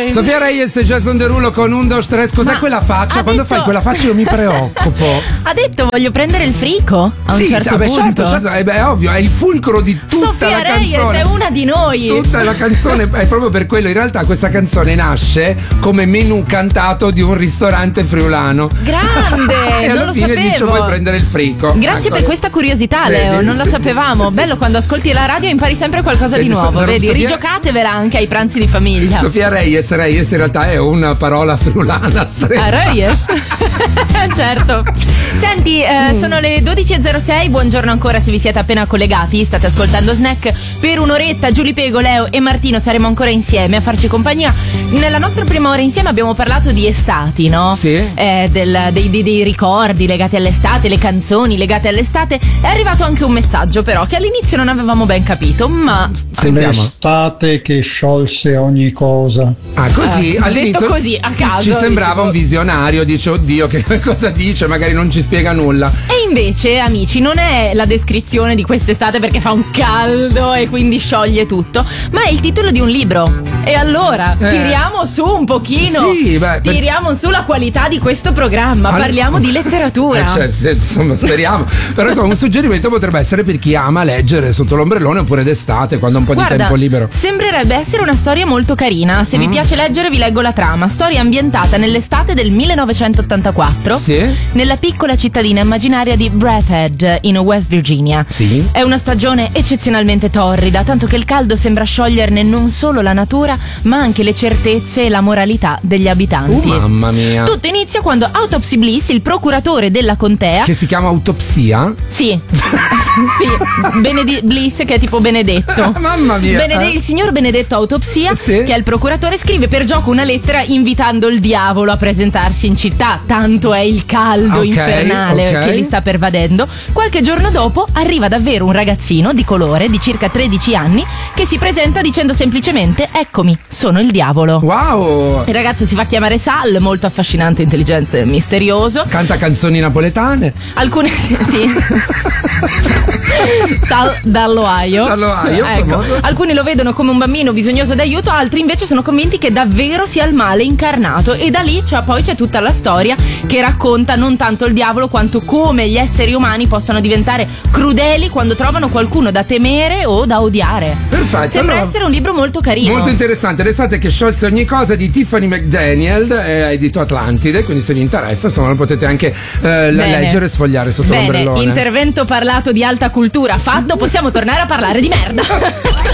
Sofia Reyes e Jason Derulo con un, dos, tres. Cos'è quella faccia? Quando fai quella faccia io mi preoccupo. Ha detto voglio prendere il frico a un certo punto. Certo, è ovvio, è il fulcro di tutta Sofia la Reyes canzone. è una di noi. Tutta la canzone è proprio per quello. In realtà questa canzone nasce come menù cantato di un ristorante friulano. Grande, e non alla lo fine sapevo. dice vuoi prendere il frico. Grazie per questa curiosità, Leo, Vedi? non la sapevamo. Bello quando ascolti la radio e impari sempre qualcosa di nuovo, vedi? Rigiocatevela anche ai pranzi di famiglia. Sofia Reyes in realtà è una parola friulana stretta. Reyes? Certo. Senti, sono le 12.06, buongiorno ancora se vi siete appena collegati, state ascoltando Snack. Per un'oretta Giulia Pego, Leo e Martino saremo ancora insieme a farci compagnia. Nella nostra prima ora insieme abbiamo parlato di estati, no? Sì. Dei ricordi legati all'estate, le canzoni legate all'estate. È arrivato anche un messaggio però che all'inizio non avevamo ben capito, ma sentiamo. L'estate che sciolse ogni cosa. Ah, così all'inizio detto così a caso ci sembrava un visionario, dice oddio che cosa dice, magari non ci spiega nulla. E invece, amici, non è la descrizione di quest'estate perché fa un caldo e quindi scioglie tutto, ma è il titolo di un libro. E allora tiriamo su un pochino, sì, tiriamo su la qualità di questo programma, parliamo di letteratura. Insomma, speriamo. Però insomma, un suggerimento potrebbe essere per chi ama leggere sotto l'ombrellone oppure d'estate quando ha un po' di tempo libero. Sembrerebbe essere una storia molto carina. Se vi piace leggere vi leggo la trama. Storia ambientata nell'estate del 1984, sì, nella piccola cittadina immaginaria di Bradhead in West Virginia. Sì. È una stagione eccezionalmente torrida, tanto che il caldo sembra scioglierne non solo la natura ma anche le certezze e la moralità degli abitanti. Mamma mia. Tutto inizia quando Autopsy Bliss, il procuratore della contea, che si chiama Autopsia? sì, Bliss, che è tipo Benedetto. Mamma mia. Il signor Benedetto Autopsia, sì, che è il procuratore, scrive per gioco una lettera invitando il diavolo a presentarsi in città. Tanto è il caldo infernale che li sta pervadendo. Qualche giorno dopo arriva davvero un ragazzino di colore di circa 13 anni che si presenta dicendo semplicemente: eccomi, sono il diavolo. Wow. Il ragazzo si fa chiamare Sal, molto affascinante, intelligente e misterioso. Canta canzoni napoletane. Alcune sì. Sal dall'Ohio. Ecco. Alcuni lo vedono come un bambino bisognoso d'aiuto, altri invece sono convinti che davvero sia il male incarnato. E da lì poi c'è tutta la storia che racconta non tanto il diavolo quanto come gli esseri umani possano diventare crudeli quando trovano qualcuno da temere o da odiare. Perfetto. Sembra essere un libro molto carino. Molto interessante. L'estate che sciolse ogni cosa di Tiffany McDaniel, edito Atlantide, quindi se vi interessa insomma lo potete anche leggere e sfogliare sotto l'ombrellone. Intervento parlato di alta cultura fatto, possiamo tornare a parlare di merda.